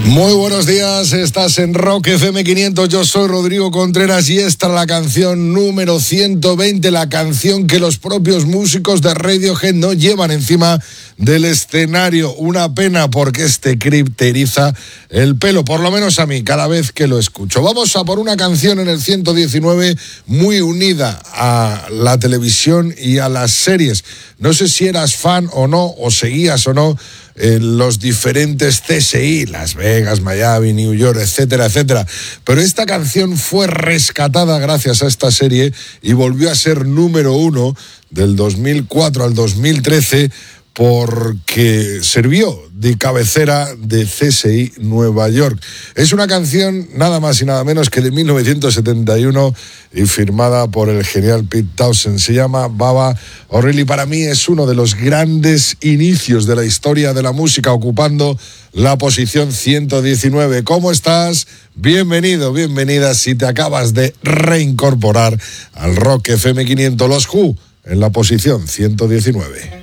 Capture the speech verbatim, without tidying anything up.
Muy buenos días, estás en Rock F M quinientos, yo soy Rodrigo Contreras y esta es la canción número ciento veinte, la canción que los propios músicos de Radiohead no llevan encima del escenario. Una pena porque este clip te eriza el pelo, por lo menos a mí, cada vez que lo escucho. Vamos a por una canción en el ciento diecinueve muy unida a la televisión y a las series. No sé si eras fan o no, o seguías o no en los diferentes C S I, Las Vegas, Miami, New York, etcétera, etcétera. Pero esta canción fue rescatada gracias a esta serie y volvió a ser número uno del dos mil cuatro al dos mil trece porque sirvió de cabecera de C S I Nueva York. Es una canción nada más y nada menos que de mil novecientos setenta y uno y firmada por el genial Pete Townshend. Se llama Baba O'Reilly. Para mí es uno de los grandes inicios de la historia de la música, ocupando la posición ciento diecinueve. ¿Cómo estás? Bienvenido, bienvenida si te acabas de reincorporar al Rock F M quinientos. Los Who en la posición ciento diecinueve.